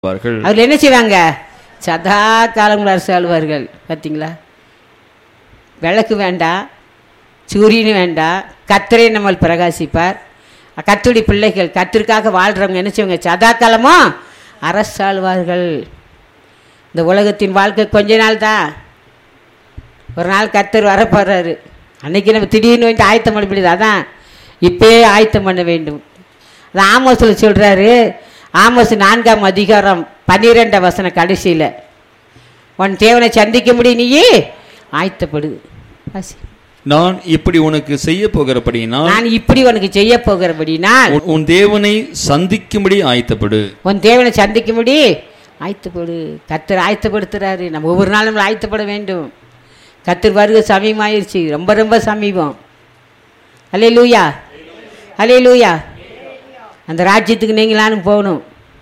அவர் என்ன செய்வாங்க? சதா காலம் அரசாளுவார்கள். பார்த்தீங்களா? விளக்கு வேண்டாம், சூரியன் வேண்டாம், கர்த்தரே நம்ம பிரகாசிப்பார். கர்த்தருடைய பிள்ளைகள், கர்த்தருக்காக வாழ்கிறவங்க என்ன செய்வாங்க? சதா காலமும் அரசாளுவார்கள். இந்த உலகத்தின் வாழ்க்கை கொஞ்ச நாள் தான். ஒரு நாள் கர்த்தர் வரப்போறாரு. அன்னைக்கு நம்ம திடீர்னு வந்து ஆயத்தம் பண்ண முடியாது. அதான் இப்பயே ஆயத்தம் பண்ண வேண்டும். அது ஆமோஸில் சொல்கிறாரு. ஆமோஸ் 4ஆம் அதிகாரம் 12ஆம் வசனம் கடைசியில், உன் தேவனை சந்திக்க முடியும், நீயே ஆயத்தப்படுது. நான் இப்படி உனக்கு செய்ய போகிறபடினால், நான் இப்படி உனக்கு செய்ய போகிறபடினால் உன் தேவனை சந்திக்கும்படி ஆயத்தப்படு. உன் தேவனை சந்திக்கும்படி ஆயத்தப்படு. கர்த்தர் ஆயத்தப்படுத்துறாரு. நம்ம ஒவ்வொரு நாளும் நம்மளை ஆயத்தப்பட வேண்டும். கர்த்தர் வருகை சமீபமாயிருச்சு, ரொம்ப ரொம்ப சமீபம். அல்லேலூயா, அல்லேலூயா. அந்த ராஜ்யத்துக்கு நீங்களானும் போகணும்.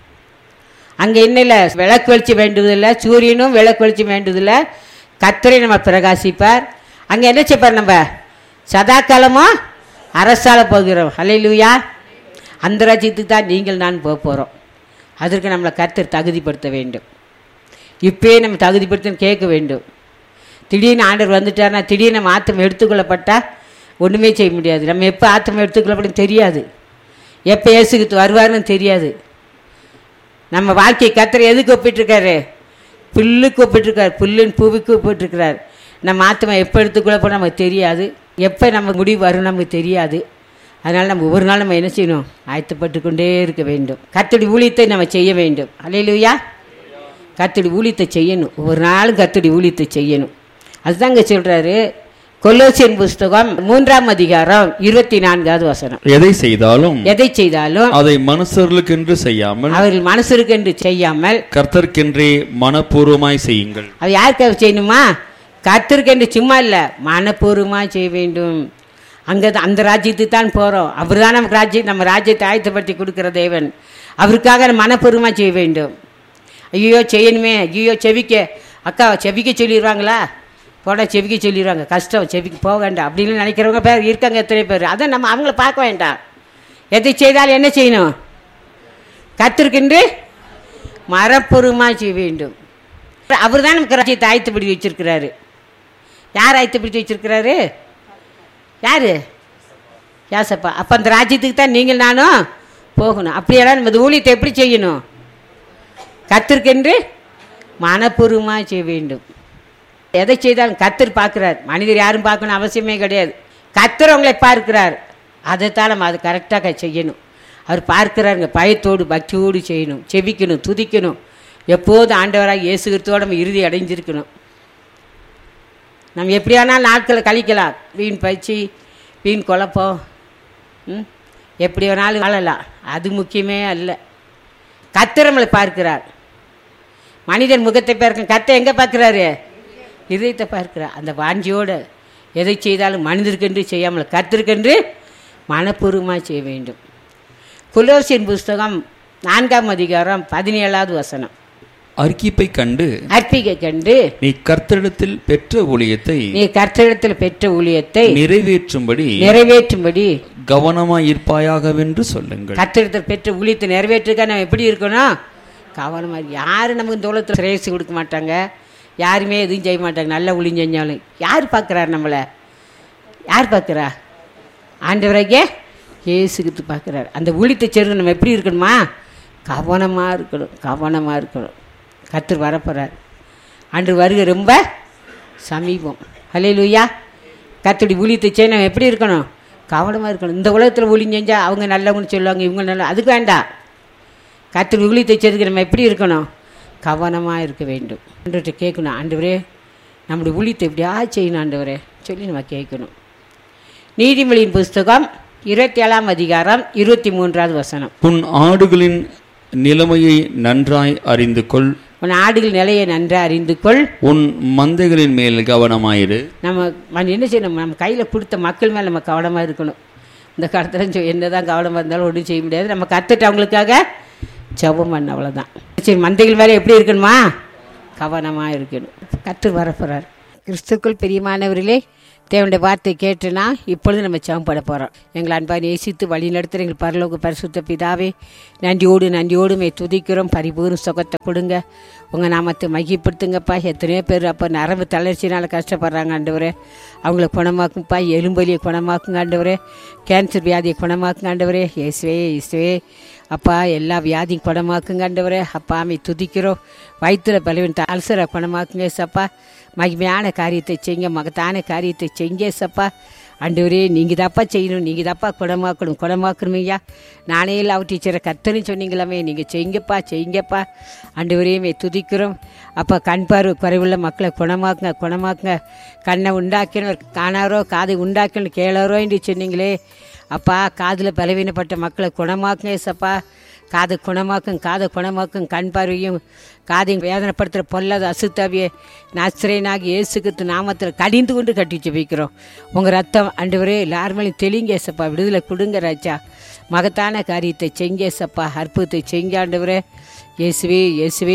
அங்கே என்ன இல்லை, விளக்கு வெளிச்சம் வேண்டுவதில்லை, சூரியனும் விளக்கு வெளிச்சம் வேண்டுவதில்லை, கர்த்தரை நம்ம பிரகாசிப்பார். அங்கே என்ன செய்ப்பார்? நம்ம சதா காலமும் அரசால போகிறோம். அல்லேலூயா. அந்த ராஜ்யத்துக்கு தான் நீங்கள் நான் போக போகிறோம். அதற்கு நம்மளை கர்த்தர் தகுதிப்படுத்த வேண்டும். இப்போயே நம்ம தகுதிப்படுத்தன்னு கேட்க வேண்டும். திடீர்னு ஆண்டவர் வந்துட்டார்னா, திடீர்னு நம்ம ஆத்தம் எடுத்துக்கொள்ளப்பட்டால் ஒன்றுமே செய்ய முடியாது. நம்ம எப்போ ஆத்தம் எடுத்துக்கொள்ளப்படும் தெரியாது, எப்போ இயேசுக்கு வருவாருன்னு தெரியாது. நம்ம வாழ்க்கையை கர்த்தர் எதுக்கு ஒப்பிட்டுருக்காரு? புல்லுக்கு ஒப்பிட்டுருக்காரு, புல்லுன்னு பூவுக்கு ஒப்பிட்டுருக்கிறார். நம்ம ஆத்மா எப்போ எடுத்துக்கொள்ளப்போ நமக்கு தெரியாது, எப்போ நம்ம முடிவு வரும் நமக்கு தெரியாது. அதனால் நம்ம ஒவ்வொரு நாள் நம்ம என்ன செய்யணும்? ஆயத்தப்பட்டு கொண்டே இருக்க வேண்டும். கர்த்தருடைய ஊழியத்தை நம்ம செய்ய வேண்டும். அல்லேலூயா. கர்த்தருடைய ஊழியத்தை செய்யணும். ஒவ்வொரு நாளும் கர்த்தருடைய ஊழியத்தை செய்யணும். அதுதான் இங்கே சொல்கிறாரு. கொலோசியன் புஸ்தகம் 3ஆம் அதிகாரம் 24வது வசனம். எதை செய்தாலும் அதை மனுஷர்களுக்கென்று செய்யாமல், அவர்கள் மனுஷருக்கென்று செய்யாமல் கர்த்தருக்கென்றே மனப்பூர்வமாய் செய்யுங்கள். அது யாருக்காக செய்யணுமா? கர்த்தருக்கென்று சும்மா இல்லை, மனப்பூர்வமாக செய்ய வேண்டும். அங்கே அந்த ராஜ்யத்துக்கு தான் போகிறோம். அவர் தான் நமக்கு ராஜ்யம், நம்ம ராஜ்யத்தை ஆயத்தப்படுத்தி கொடுக்குற தேவன். அவருக்காக நம்ம மனப்பூர்வமாக செய்ய வேண்டும். ஐயோ செய்யணுமே, ஐயோ செவிக்க, அக்கா செவிக்க சொல்லிடுவாங்களா, போட செவிக்க சொல்லிடுவாங்க, கஷ்டம், செவிக்கு போக வேண்டாம் அப்படின்னு நினைக்கிறவங்க பேர் இருக்காங்க, எத்தனை பேர். அதை நம்ம அவங்கள பார்க்க வேண்டாம். எதை செய்தாலும் என்ன செய்யணும்? கர்த்தருக்கென்று மனப்பூர்வமாக செய்ய வேண்டும். அவர் தான் நமக்கு ராஜ்யத்தை ஆயத்தப்படுத்தி வச்சிருக்கிறாரு. யார் ஆயத்தப்படுத்தி வச்சிருக்கிறாரு? யார்? யாசப்பா. அப்போ அந்த ராஜ்யத்துக்கு தான் நீங்கள் நானும் போகணும். அப்படியெல்லாம் நம்ம ஊழியத்தை எப்படி செய்யணும்? கர்த்தருக்கென்று மனப்பூர்வமாக செய்ய வேண்டும். எதை செய்தாலும் கர்த்தர் பார்க்குறார். மனிதர் யாரும் பார்க்கணும் அவசியமே கிடையாது. கர்த்தர் உங்களை பார்க்கிறார். அதைத்தான் நம்ம அது கரெக்டாக செய்யணும். அவர் பார்க்குறாருங்க. பயத்தோடு பக்தியோடு செய்யணும், செபிக்கணும், துதிக்கணும். எப்போதும் ஆண்டவராக இயேசு கிறிஸ்துவோட நம்ம இறுதி அடைஞ்சிருக்கணும். நம்ம எப்படி வேணாலும் நாட்களை கழிக்கலாம். வீண் பயிற்சி, வீண் குழப்பம், எப்படி வேணாலும் வாழலாம். அது முக்கியமே அல்ல. கர்த்தர் நம்மளை பார்க்கிறார். மனிதன் முகத்தை பார்க்க, கர்த்தர் எங்கே பார்க்குறாரு? இதயத்தை பார்க்கிறார். அந்த வாஞ்சியோடு எதை செய்தாலும் மனிதருக்கென்று செய்யாமல் கர்த்தருக்கென்று மனப்பூர்வமாக செய்ய வேண்டும். கொலோசியன் புஸ்தகம் 4ஆம் அதிகாரம் 17வது வசனம். அர்ப்பணிப்பை கண்டு நீ கர்த்தரிடத்தில் பெற்ற ஊழியத்தை நிறைவேற்றும்படி கவனமாய் இருப்பாயாகவென்று சொல்லுங்கள். கர்த்தரிடத்தில் பெற்ற ஊழியத்தை நிறைவேற்றுக்க நம்ம எப்படி இருக்கணும்? கவனமாக. யாரும் நமக்கு இந்த உலகத்தில் சிரேசி கொடுக்க மாட்டாங்க, யாருமே எதுவும் செய்ய மாட்டாங்க. நல்ல ஊழியம் செஞ்சாலும் யார் பார்க்குறாரு? நம்மளை யார் பார்க்குறா? ஆண்டவராகிய இயேசு கிறிஸ்து பார்க்குறாரு. அந்த ஊழியத்தை செய்ய நம்ம எப்படி இருக்கணுமா? கவனமாக இருக்கணும், கவனமாக இருக்கணும். கர்த்தர் வரப்போகிறார். அன்று வருகை ரொம்ப சமீபம். அல்லேலூயா. கர்த்தருடைய ஊழியத்தை செய்ய நம்ம எப்படி இருக்கணும்? கவனமாக இருக்கணும். இந்த உலகத்தில் ஊழியம் செஞ்சால் அவங்க நல்லவங்கன்னு சொல்லுவாங்க, இவங்க நல்ல, அதுக்கு வேண்டாம். கர்த்தருடைய ஊழியத்தை செய்யறதுக்கு நம்ம எப்படி இருக்கணும்? கவனமாக இருக்க வேண்டும். ஆண்டவர்கிட்ட கேட்கணும், ஆண்டவரே நம்முடைய ஊழியத்தை எப்படியா செய்யணும் ஆண்டவரே சொல்லி நம்ம கேட்கணும். நீதிமொழியின் புஸ்தகம் 27ஆம் அதிகாரம் 23வது வசனம். உன் ஆடுகளின் நிலைமையை நன்றாய் அறிந்து கொள். உன் ஆடுகள் நிலையை நன்றாக அறிந்து கொள். உன் மந்தைகளின் மேல் கவனமாயிரு. நம்ம என்ன செய்யணும்? நம்ம கையில் கொடுத்த மக்கள் மேலே நம்ம கவனமாக இருக்கணும். இந்த காலத்தில் என்ன தான் கவனமாக இருந்தாலும் ஒன்றும் செய்ய முடியாது. நம்ம கற்றுட்டு அவங்களுக்காக ஜெபம் பண்ண, அவ்வளோதான். சரி, மந்தைகள் மேலே எப்படி இருக்கணுமா? கவனமாக இருக்கணும். கர்த்தர் வரப்போகிறார். கிறிஸ்துக்குள் பிரியமானவர்களே, தேவனுடைய வார்த்தை கேட்டுனா இப்பொழுது நம்ம ஜெபம் பண்ண போகிறோம். எங்களை அன்பாக நேசித்து வழி நடத்துகிற எங்கள் பரலோக பரிசுத்த பிதாவே, நன்றியோடு துதிக்கிறோம். பரிபூர்ண சுகத்தை கொடுங்க, உங்கள் நாமத்தை மகிப்படுத்துங்கப்பா. எத்தனையோ பேர் அப்போ நரம்பு தளர்ச்சினால் கஷ்டப்படுறாங்க ஆண்டவரே, அவங்கள குணமாக்குங்கப்பா. எலும்பலியை குணமாக்குங்க ஆண்டவரே, கேன்சர் வியாதியை குணமாக்குங்க ஆண்டவரே. இயேசுவே அப்பா, எல்லா வியாதியும் குணமாக்குங்க ஆண்டவரே. அப்பா அமை துதிக்கிறோம். வயிற்றுல பலவீனத்தை அல்சரை குணமாக்குங்க சப்பா. மகிமையான காரியத்தை செய்யுங்க, மகத்தான காரியத்தை செய்யுங்க சப்பா. ஆண்டவரே, நீங்கள் தாப்பா செய்யணும், நீங்கள் தாப்பா குணமாக்கணுமையா. நானே லவ் டீச்சரை கத்தன்னு சொன்னீங்களாமே, நீங்கள் செய்யுங்கப்பா. ஆண்டவரே துதிக்கிறோம். அப்போ கண் பார்வை குறைவுள்ள மக்களை குணமாக்குங்க. கண்ணை உண்டாக்கணும் காணாரோ, காதை உண்டாக்கணும் கேளாரோ என்று சொன்னீங்களே அப்பா. காதில் பலவீனப்பட்ட மக்களை குணமாக்குங்க சப்பா. காதை குணமாக்கும். கண் பார்வையும் காதையும் வேதனைப்படுத்துகிற பொல்லாத அசுத்தாவியை நசரேயனாகிய இயேசு கிறிஸ்து நாமத்தில் கடிந்து கொண்டு கட்டி ஜெபிக்கிறோம். உங்கள் ரத்தம் ஆண்டவரே எல்லாருமேலையும் தெளிங்க ஏசப்பா. விடுதலை கொடுங்க ராஜா. மகத்தான காரியத்தை செய்ங்க ஏசப்பா. அற்புதத்தை செய்ங்க ஆண்டவரே. இயேசுவே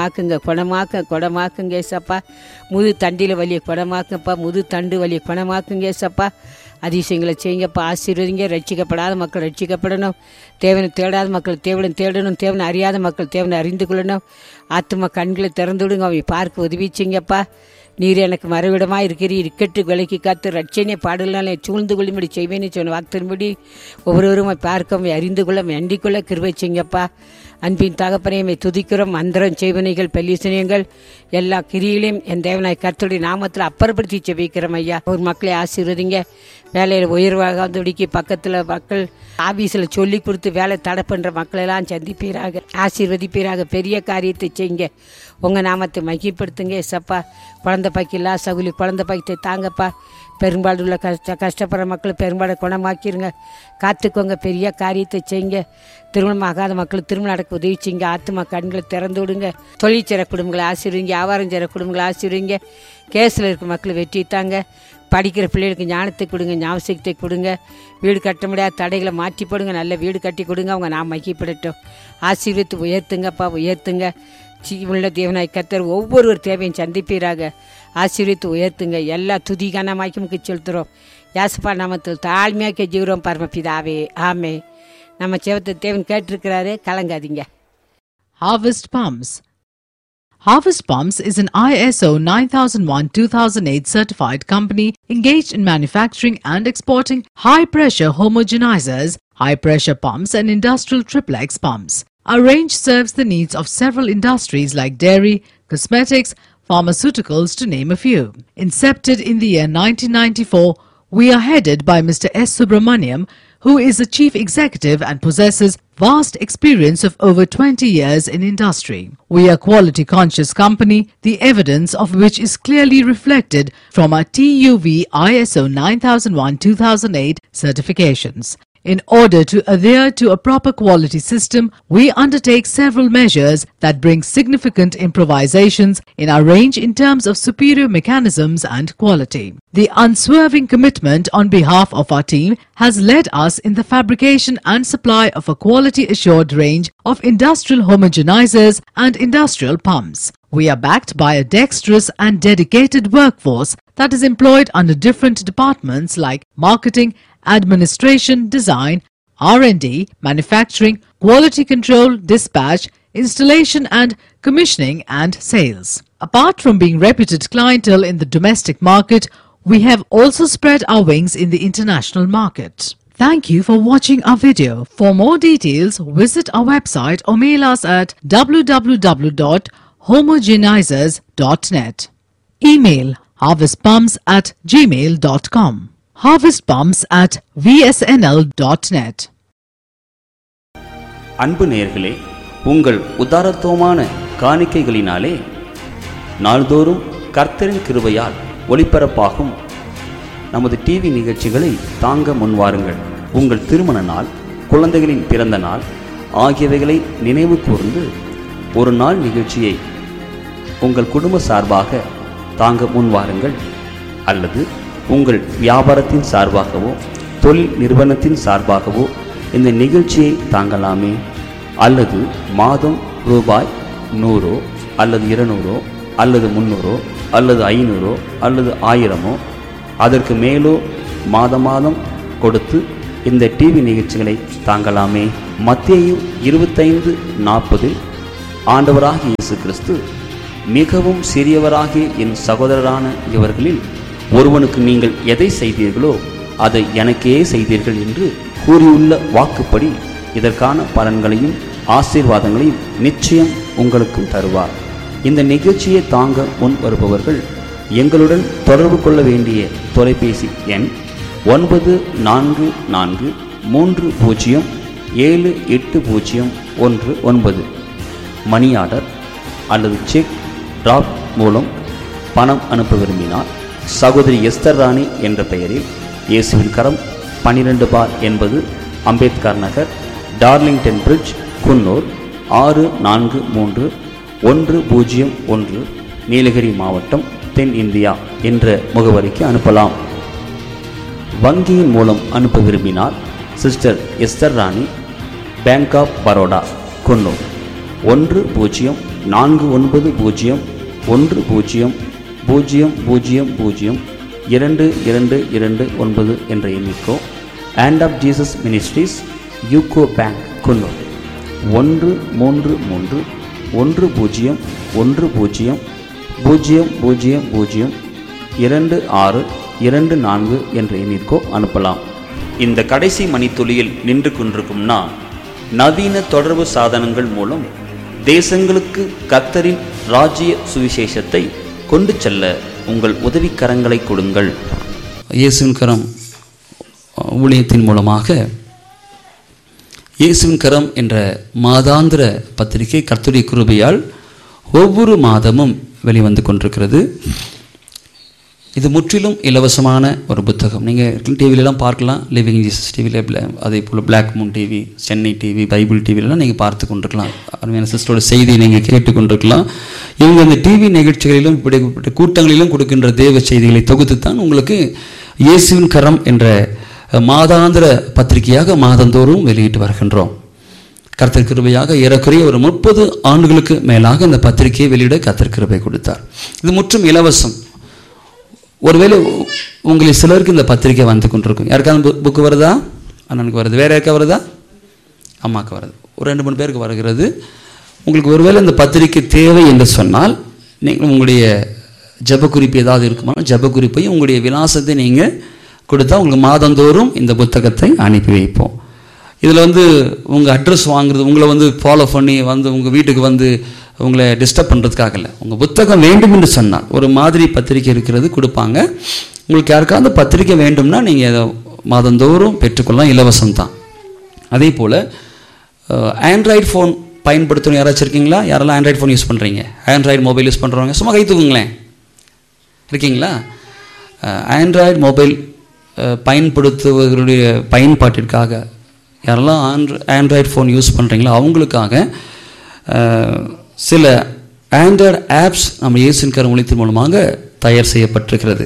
குணமாக்குங்க ஏசப்பா. முது தண்டியில் வலியை குணமாக்குங்கப்பா. முது தண்டு வலியை குணமாக்குங்க ஏசப்பா. அதிசயங்களை செய்யுங்கப்பா. ஆசீர்வதிங்க. ரட்சிக்கப்படாத மக்கள் ரட்சிக்கப்படணும். தேவனை தேடாத மக்கள் தேடணும். தேவனை அறியாத மக்கள் தேவனை அறிந்து கொள்ளணும். ஆத்துமா கண்களை திறந்து விடுங்க, அவை பார்க்க உதவிச்சிங்கப்பா. நீர் எனக்கு மறைவிடமாக இருக்கிறீர், இக்கட்டு விலைக்கு காத்து ரட்சணிய பாடல்களை சூழ்ந்து கொள்ளும்படி செய்வேன்னு சொன்ன வார்த்தையின்படி ஒவ்வொருவரும் பார்க்க அறிந்து கொள்ள அண்டிக்கொள்ள கிருபை செய்யுங்கப்பா. அன்பின் தகப்பனையை துதிக்கிறோம். மந்திரம் செய்வனைகள் பெல்லிசனியங்கள் எல்லா கிரிகளையும் என் தேவனாய் கர்த்தருடைய நாமத்தில் அப்புறப்படுத்தி செபிக்கிறோம் ஐயா. ஒரு மக்களை ஆசீர்வதிங்க. வேலையில் உயர்வாக வந்துடிக்கி பக்கத்தில் மக்கள் ஆபீஸில் சொல்லி கொடுத்து வேலை தடை பண்ணுற மக்களெல்லாம் சந்திப்பீராக, ஆசீர்வதிப்பீராக. பெரிய காரியத்தை செய்யுங்க. உங்கள் நாமத்தை மகிப்படுத்துங்க ஏசப்பா. குழந்தை பாக்கில்லா சகுலி குழந்தை பாக்கியத்தை தாங்கப்பா. பெரும்பாடு உள்ள கஷ்டப்படுற மக்கள் பெரும்பாடு குணமாக்கிருங்க. காத்துக்கோங்க. பெரிய காரியத்தை செய்யுங்க. திருமணம் ஆகாத மக்கள் திருமணம் நடக்க உதவி செய்யுங்க. ஆத்துமா கண்களை திறந்து விடுங்க. தொழில் செய்கிற குடும்பங்களை ஆசீர்வதிங்க. வியாபாரம் செய்கிற குடும்பங்களை ஆசீர்வதிங்க. கேஸில் இருக்க மக்களை வெற்றி தாங்க. படிக்கிற பிள்ளைகளுக்கு ஞானத்தை கொடுங்க, ஞாபகத்தை கொடுங்க. வீடு கட்ட முடியாத தடைகளை மாற்றி போடுங்க. நல்ல வீடு கட்டி கொடுங்க. அவங்க நாம் மகிப்படட்டும். ஆசீர்வதித்து உயர்த்துங்க. உள்ள தேவனாய் கர்த்தர் ஒவ்வொரு தேவையும் சந்திப்பீராக. ஆசீர்வதித்து உயர்த்துங்க. எல்லா துதி கனமாக்கி செலுத்துகிறோம். யாசப்பா நாமத்தில் தாழ்மையாக கெஞ்சுகிறோம் பரமபிதாவே, ஆமே. நம்ம செவத்தை தேவன் கேட்டிருக்கிறாரு, கலங்காதீங்க. Harvest Palms. Harvest Palms is an ISO 9001-2008 certified company engaged in manufacturing and exporting high-pressure homogenizers, high-pressure pumps and industrial triplex pumps. Our range serves the needs of several industries like dairy, cosmetics, pharmaceuticals to name a few. Incepted in the year 1994, we are headed by Mr. S. Subramaniam, who is the chief executive and possesses vast experience of over 20 years in industry. We are a quality conscious company, the evidence of which is clearly reflected from our TUV ISO 9001-2008 certifications. In order to adhere to a proper quality system, we undertake several measures that bring significant improvisations in our range in terms of superior mechanisms and quality. The unswerving commitment on behalf of our team has led us in the fabrication and supply of a quality assured range of industrial homogenizers and industrial pumps. We are backed by a dexterous and dedicated workforce that is employed under different departments like marketing, administration, design, R&D, manufacturing, quality control, dispatch, installation and commissioning and sales. Apart from being reputed clientele in the domestic market, we have also spread our wings in the international market. Thank you for watching our video. For more details, visit our website or mail us at www.homogenizers.net. Email harvestpumps@gmail.com. harvestpumps@vsnl.net. அன்பு நேயர்களே, உங்கள் உதாரத்துவமான காணிக்கைகளினாலே நாள்தோறும் கர்த்தரின் கிருபையால் ஒளிபரப்பாகும் நமது TV நிகழ்ச்சிகளை தாங்க முன்வாருங்கள். உங்கள் திருமண நாள், குழந்தைகளின் பிறந்த நாள் ஆகியவைகளை நினைவு கூர்ந்து ஒரு நாள் நிகழ்ச்சியை உங்கள் குடும்ப சார்பாக தாங்க முன்வாருங்கள். அல்லது உங்கள் வியாபாரத்தின் சார்பாகவோ தொழில் நிறுவனத்தின் சார்பாகவோ இந்த நிகழ்ச்சியை தாங்கலாமே. அல்லது மாதம் ரூபாய் 100 அல்லது 200 அல்லது 300 அல்லது 500 அல்லது 1000 அதற்கு மேலோ மாதம் மாதம் கொடுத்து இந்த டிவி நிகழ்ச்சிகளை தாங்கலாமே. மத்தேயு 25:40 ஆண்டவராகிய இயேசு கிறிஸ்து, மிகவும் சிறியவராகிய என் சகோதரரான இவர்களில் ஒருவனுக்கு நீங்கள் எதை செய்தீர்களோ அதை எனக்கே செய்தீர்கள் என்று கூறியுள்ள வாக்குப்படி இதற்கான பலன்களையும் ஆசீர்வாதங்களையும் நிச்சயம் உங்களுக்கும் தருவார். இந்த நிகழ்ச்சியை தாங்க முன் வருபவர்கள் எங்களுடன் தொடர்பு கொள்ள வேண்டிய தொலைபேசி எண் 9430780119. மணி ஆர்டர் அல்லது செக் டிராப் மூலம் பணம் அனுப்ப விரும்பினால் சகோதரி எஸ்தர் ராணி என்ற பெயரில் இயேசுவின் கரம் 12/80 அம்பேத்கர் நகர், டார்லிங்டன் பிரிட்ஜ், குன்னூர் 643101, நீலகிரி மாவட்டம், தென் இந்தியா என்ற முகவரிக்கு அனுப்பலாம். வங்கியின் மூலம் அனுப்ப விரும்பினால் sister Esther Rani, bank of Baroda, Coonoor 1049002229 என்ற எண்ணிக்கோ, hand of Jesus ministries, UCO bank, Coonoor 13310002624 என்ற எண்ணிற்கோ அனுப்பலாம். இந்த கடைசி மணித்துளியில் நின்று கொண்டிருக்கும் நான், நவீன தொடர்பு சாதனங்கள் மூலம் தேசங்களுக்கு கர்த்தரின் ராஜ்ய சுவிசேஷத்தை கொண்டு செல்ல உங்கள் உதவிக்கரங்களை கொடுங்கள். இயேசுவின் கரம் ஊழியத்தின் மூலமாக இயேசுவின் கரம் என்ற மாதாந்திர பத்திரிகை கர்த்தருடைய கிருபையால் ஒவ்வொரு மாதமும் வெளிவந்து கொண்டிருக்கிறது. இது முற்றிலும் இலவசமான ஒரு புத்தகம். நீங்கள் டிவிலெலாம் பார்க்கலாம், லிவிங் ஜீசஸ் டிவியில், அதே போல் black Moon TV, Chennai TV, Bible டிவிலெலாம் நீங்கள் பார்த்து கொண்டிருக்கலாம். அருமையான சிஸ்டரோட செய்தியை நீங்கள் கேட்டுக்கொண்டிருக்கலாம். இவங்க இந்த டிவி நிகழ்ச்சிகளிலும் இப்படிப்பட்ட கூட்டங்களிலும் கொடுக்கின்ற தேவ செய்திகளை தொகுத்து தான் உங்களுக்கு இயேசுவின் கரம் என்ற மாதாந்திர பத்திரிகையாக மாதந்தோறும் வெளியிட்டு வருகின்றோம். கர்த்தர் கிருபையாக ஏறக்குறைய ஒரு 30 ஆண்டுகளுக்கு மேலாக இந்த பத்திரிகையை வெளியிட கர்த்தர் கிருபை கொடுத்தார். இது முற்றும் இலவசம். ஒருவேளை உங்களுக்கு சிலருக்கு இந்த பத்திரிகை வந்து கொண்டிருக்கும். யாருக்காவது புக்கு வருதா? அண்ணனுக்கு வருது. வேறு யாருக்கா வருதா? அம்மாவுக்கு வருது. ஒரு 2-3 பேருக்கு வருகிறது. உங்களுக்கு ஒருவேளை இந்த பத்திரிகை தேவை என்று சொன்னால் நீங்கள் உங்களுடைய ஜப குறிப்பு ஏதாவது இருக்குமா, ஜப குறிப்பையும் உங்களுடைய விலாசத்தை நீங்கள் கொடுத்தா உங்களுக்கு மாதந்தோறும் இந்த புத்தகத்தை அனுப்பி வைப்போம். இதில் உங்கள் அட்ரஸ் வாங்குறது, உங்களை ஃபாலோ பண்ணி உங்கள் வீட்டுக்கு உங்களை டிஸ்டர்ப் பண்ணுறதுக்காக இல்லை. உங்கள் புத்தகம் வேண்டும் என்று சொன்னால் ஒரு மாதிரி பத்திரிக்கை இருக்கிறது கொடுப்பாங்க. உங்களுக்கு யாருக்காவது பத்திரிக்கை வேண்டும்னா நீங்கள் அதை மாதந்தோறும் பெற்றுக்கொள்ளலாம், இலவசம்தான். அதே போல் ஆண்ட்ராய்டு ஃபோன் பயன்படுத்தணும் யாராச்சும் இருக்கீங்களா? யாரெல்லாம் ஆண்ட்ராய்டு ஃபோன் யூஸ் பண்ணுறீங்க? ஆண்ட்ராய்டு மொபைல் யூஸ் பண்ணுறவங்க சும்மா கை தூக்குங்களேன். இருக்கீங்களா? ஆண்ட்ராய்டு மொபைல் பயன்படுத்துவர்களுடைய பயன்பாட்டிற்காக யாரெல்லாம் ஆண்ட்ராய்டு ஃபோன் யூஸ் பண்ணுறீங்களோ அவங்களுக்காக சில ஆண்ட்ராய்டு ஆப்ஸ் நம்ம இயேசுவின் கரம் ஊழியத்தின் மூலமாக தயார் செய்யப்பட்டிருக்கிறது.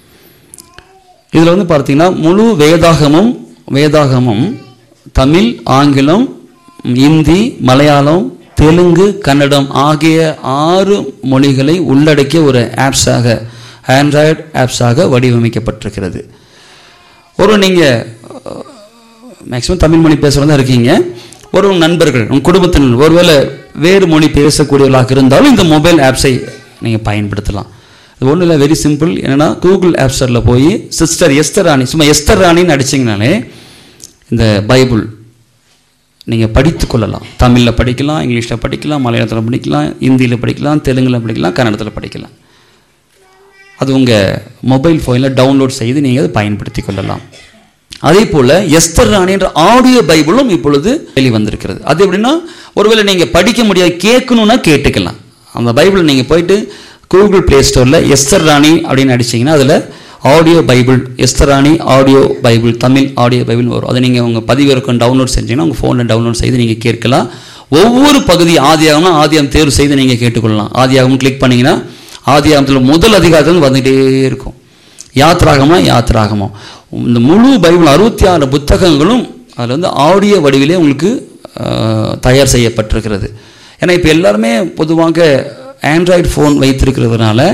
இதில் பார்த்தீங்கன்னா முழு வேதாகமும் தமிழ், ஆங்கிலம், இந்தி, மலையாளம், தெலுங்கு, கன்னடம் ஆகிய 6 மொழிகளை உள்ளடக்கிய ஒரு ஆப்ஸாக, ஆண்ட்ராய்டு ஆப்ஸாக வடிவமைக்கப்பட்டிருக்கிறது. நீங்கள் மேக்ஸிமம் தமிழ் மொழி பேசுகிறதா இருக்கீங்க. ஒரு நண்பர்கள், உங்கள் குடும்பத்தினர் ஒருவேளை வேறு மொழி பேசக்கூடியவர்களாக இருந்தாலும் இந்த மொபைல் ஆப்ஸை நீங்கள் பயன்படுத்தலாம். இது ஒன்றும் இல்லை, வெரி சிம்பிள். என்னென்னா கூகுள் ஆப் ஸ்டோரில் போய் சிஸ்டர் எஸ்தர் ராணி, சும்மா எஸ்தர் ராணின்னு அடிச்சிங்கனாலே இந்த பைபிள் நீங்கள் படித்து கொள்ளலாம். தமிழில் படிக்கலாம், இங்கிலீஷில் படிக்கலாம், மலையாளத்தில் படிக்கலாம், இந்தியில் படிக்கலாம், தெலுங்கில் படிக்கலாம், கன்னடத்தில் படிக்கலாம். அது உங்கள் மொபைல் ஃபோனில் டவுன்லோட் செய்து நீங்கள் அதை பயன்படுத்தி கொள்ளலாம். அதே போல் எஸ்தர் ராணி என்ற ஆடியோ பைபிளும் இப்பொழுது வெளிவந்திருக்கிறது. அது எப்படின்னா, ஒருவேளை நீங்கள் படிக்க முடியாது, கேட்கணுன்னா கேட்டுக்கலாம். அந்த பைபிள் நீங்கள் போயிட்டு கூகுள் ப்ளே ஸ்டோரில் எஸ்தர் ராணி அப்படின்னு அடிச்சிங்கன்னா அதில் ஆடியோ பைபிள், எஸ்தர் ராணி audio Bible, Tamil audio Bible வரும். அதை நீங்கள் உங்கள் பதிவிறக்கம் டவுன்லோட் செஞ்சீங்கன்னா உங்கள் ஃபோனில் டவுன்லோட் செய்து நீங்கள் கேட்கலாம். ஒவ்வொரு பகுதி ஆதியாகம்னா ஆதியாகம் தேர்வு செய்து நீங்கள் கேட்டுக்கொள்ளலாம். ஆதியாகம் கிளிக் பண்ணிங்கன்னா ஆதியாகத்தில் முதல் அதிகாரத்தில் வந்துகிட்டே இருக்கும். யாத்ராகமம் இந்த முழு பைபிள் 66 புத்தகங்களும் அதில் ஆடியோ வடிவிலே உங்களுக்கு தயார் செய்யப்பட்டிருக்கிறது. ஏன்னா இப்போ எல்லாருமே பொதுவாக ஆண்ட்ராய்டு ஃபோன் வைத்திருக்கிறதுனால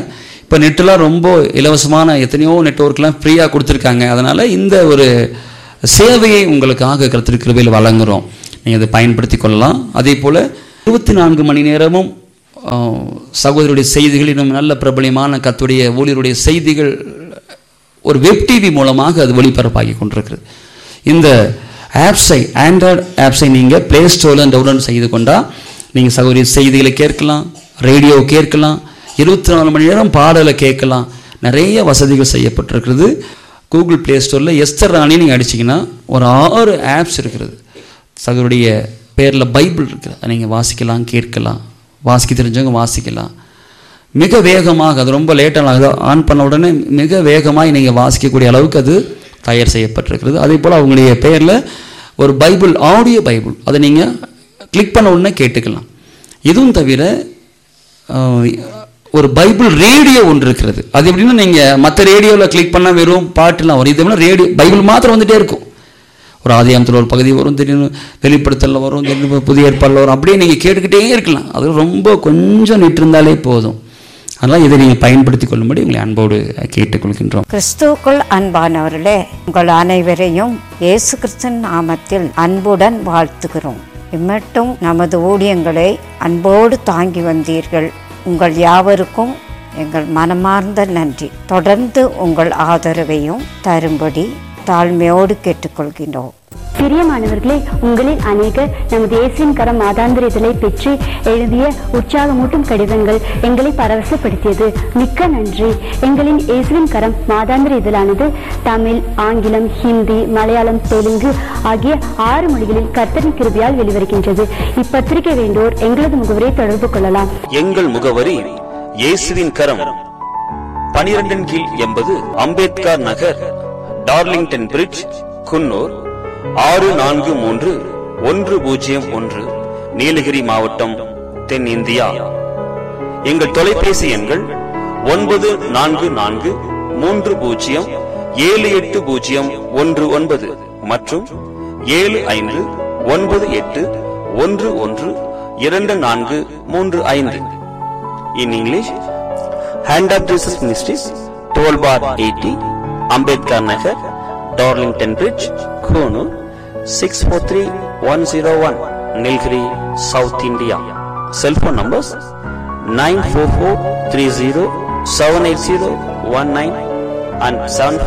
இப்போ நெட்டெலாம் ரொம்ப இலவசமான எத்தனையோ நெட்வொர்க்லாம் ஃப்ரீயாக கொடுத்துருக்காங்க. அதனால் இந்த ஒரு சேவையை உங்களுக்காக கர்த்தர் கிருபையில் வழங்குகிறோம். நீங்கள் அதை பயன்படுத்தி கொள்ளலாம். அதே போல் 24 மணி நேரமும் சகோதரருடைய செய்திகள், இன்னும் நல்ல பிரபலியமான கர்த்தருடைய ஊழியருடைய செய்திகள் ஒரு வெப் டிவி மூலமாக அது ஒளிபரப்பாகி கொண்டிருக்கிறது. இந்த ஆப்ஸை, ஆண்ட்ராய்டு ஆப்ஸை நீங்கள் ப்ளே ஸ்டோரில் டவுன்லோட் செய்து கொண்டால் நீங்கள் சகோதரி செய்திகளை கேட்கலாம், ரேடியோ கேட்கலாம், 24 மணி நேரம் பாடலை கேட்கலாம். நிறைய வசதிகள் செய்யப்பட்டிருக்கிறது. கூகுள் ப்ளே ஸ்டோரில் எஸ்தர் ராணி நீங்கள் அடிச்சிங்கன்னா ஒரு 6 ஆப்ஸ் இருக்கிறது. சகோதரிய பேரில் பைபிள் இருக்குது, அதை நீங்கள் வாசிக்கலாம், கேட்கலாம். வாசிக்க தெரிஞ்சவங்க வாசிக்கலாம். மிக வேகமாக, அது ரொம்ப லேட்டாக ஆன் பண்ண உடனே மிக வேகமாக நீங்கள் வாசிக்கக்கூடிய அளவுக்கு அது தயார் செய்யப்பட்டிருக்கிறது. அதே போல் அவங்களுடைய பெயரில் ஒரு பைபிள், ஆடியோ பைபிள், அதை நீங்கள் கிளிக் பண்ண உடனே கேட்டுக்கலாம். இதுவும் தவிர ஒரு பைபிள் ரேடியோ ஒன்று இருக்கிறது. அது எப்படின்னா நீங்கள் மற்ற ரேடியோவில் கிளிக் பண்ணால் வெறும் பாட்டுலாம் வரும். இது ரேடியோ பைபிள் மாத்திரம் வந்துகிட்டே இருக்கும். ஒரு ஆதியாமத்தில் ஒரு பகுதி வரும், திடீர்னு வெளிப்படுத்தலில் வரும், திடீர்னு புதிய ஏற்பாடில் வரும். அப்படியே நீங்கள் கேட்டுக்கிட்டே இருக்கலாம். அது ரொம்ப கொஞ்சம் நிட்டு இருந்தாலே போதும். அதனால் இதை நீங்கள் பயன்படுத்தி கொள்ளும்படி உங்களை அன்போடு கேட்டுக்கொள்கின்றோம். கிறிஸ்துவுக்குள் அன்பானவர்களே, உங்கள் அனைவரையும் இயேசு கிறிஸ்துவின் நாமத்தில் அன்புடன் வாழ்த்துகிறோம். இம்மட்டும் நமது ஊழியங்களை அன்போடு தாங்கி வந்தீர்கள். உங்கள் யாவருக்கும் எங்கள் மனமார்ந்த நன்றி. தொடர்ந்து உங்கள் ஆதரவையும் தரும்படி தாழ்மையோடு கேட்டுக்கொள்கின்றோம். பிரியமானவர்களே, உங்களில் அநேகர் நமது இயேசுவின் கரம் மாதாந்திர இதழை பெற்று எழுதிய உற்சாகமூட்டும் கடிதங்கள் எங்களை பரவசப்படுத்தியது. மிக்க நன்றி. எங்களின் இயேசுவின் கரம் மாதாந்திர இதழானது தமிழ், ஆங்கிலம், ஹிந்தி, மலையாளம், தெலுங்கு ஆகிய 6 மொழிகளில் கர்த்தரின் கிருபையால் வெளிவருகின்றது. இப்பத்திரிகை வேண்டோர் எங்களது முகவரியை தொடர்பு கொள்ளலாம். எங்கள் முகவரி இயேசுவின் கரம், 12 கீழ் 80 அம்பேத்கர் நகர், டார்லிங்டன் பிரிட்ஜ், குன்னூர் 643101, நீலகிரி மாவட்டம், தென் இந்தியா. எங்கள் தொலைபேசி எண்கள் 9443078019 மற்றும் 7598112435. In English, Hand of Jesus Ministries, 12/80, Ambedkar Nagar, Darlington Bridge, Konoor, 643101, Nilgiri, South India. Cell phone numbers 944307801 and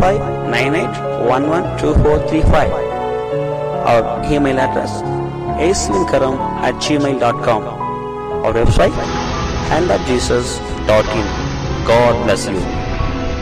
7598112435. Our email address aslinkaram@gmail.com. Our website handofjesus.in. God bless you.